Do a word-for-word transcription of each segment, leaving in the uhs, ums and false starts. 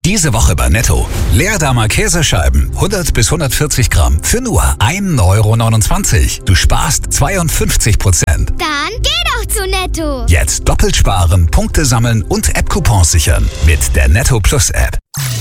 Diese Woche bei Netto. Leerdammer Käsescheiben, hundert bis hundertvierzig Gramm, für nur ein Euro neunundzwanzig. Du sparst zweiundfünfzig Prozent. Dann geh doch zu Netto. Jetzt doppelt sparen, Punkte sammeln und App-Coupons sichern. Mit der Netto Plus App.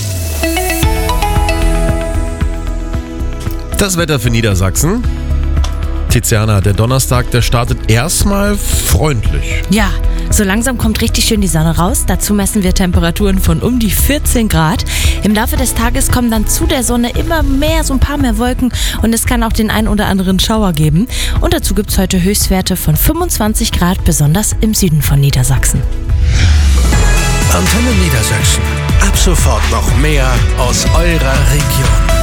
Das Wetter für Niedersachsen. Tiziana, der Donnerstag, der startet erstmal freundlich. Ja, so langsam kommt richtig schön die Sonne raus. Dazu messen wir Temperaturen von um die vierzehn Grad. Im Laufe des Tages kommen dann zu der Sonne immer mehr, so ein paar mehr Wolken und es kann auch den ein oder anderen Schauer geben. Und dazu gibt es heute Höchstwerte von fünfundzwanzig Grad, besonders im Süden von Niedersachsen. Antenne Niedersachsen. Ab sofort noch mehr aus eurer Region.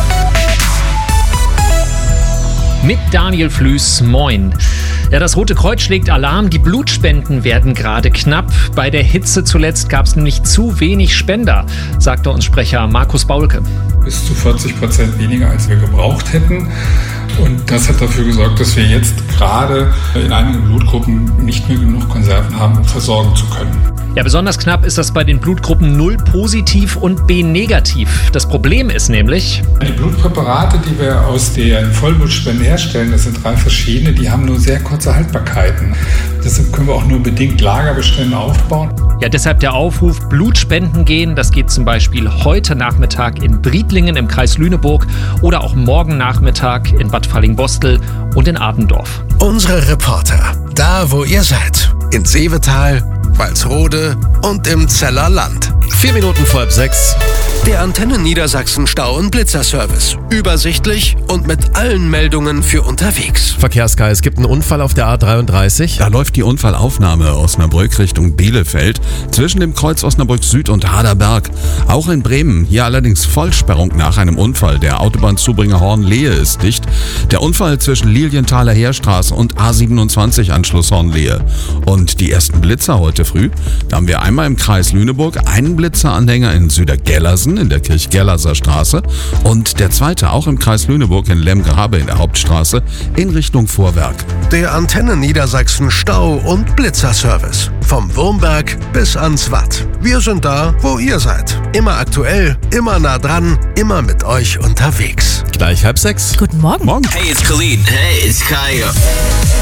Mit Daniel Flüß, moin. Ja, das Rote Kreuz schlägt Alarm, die Blutspenden werden gerade knapp. Bei der Hitze zuletzt gab es nämlich zu wenig Spender, sagte uns Sprecher Markus Baulke. Bis zu vierzig Prozent weniger, als wir gebraucht hätten. Und das hat dafür gesorgt, dass wir jetzt gerade in einigen Blutgruppen nicht mehr genug Konserven haben, um versorgen zu können. Ja, besonders knapp ist das bei den Blutgruppen null positiv und B negativ. Das Problem ist nämlich: Die Blutpräparate, die wir aus den Vollblutspenden herstellen, das sind drei verschiedene, die haben nur sehr kurze Haltbarkeiten. Deshalb können wir auch nur bedingt Lagerbestände aufbauen. Ja, deshalb der Aufruf, Blutspenden gehen. Das geht zum Beispiel heute Nachmittag in Briedlingen im Kreis Lüneburg oder auch morgen Nachmittag in Bad Fallingbostel und in Abendorf. Unsere Reporter, da wo ihr seid. In Seevetal, Walsrode und im Zellerland. Vier Minuten vor halb sechs. Der Antenne Niedersachsen Stau- und Blitzerservice. Übersichtlich und mit allen Meldungen für unterwegs. Verkehrssky, es gibt einen Unfall auf der A dreiunddreißig. Da läuft die Unfallaufnahme Osnabrück Richtung Bielefeld zwischen dem Kreuz Osnabrück Süd und Haderberg. Auch in Bremen, hier allerdings Vollsperrung nach einem Unfall. Der Autobahnzubringer Hornlehe ist dicht. Der Unfall zwischen Lilienthaler Heerstraße und A siebenundzwanzig Anschluss Hornlehe. Und die ersten Blitzer heute früh, da haben wir einmal im Kreis Lüneburg einen Blitzeranhänger in Südergellersen in der Kirchgellerser Straße und der zweite auch im Kreis Lüneburg in Lemgrabe in der Hauptstraße in Richtung Vorwerk. Der Antenne Niedersachsen Stau- und Blitzerservice. Vom Wurmberg bis ans Watt. Wir sind da, wo ihr seid. Immer aktuell, immer nah dran, immer mit euch unterwegs. Gleich halb sechs. Guten Morgen. Morgen. Hey, it's Khalid. Hey, it's Kaya.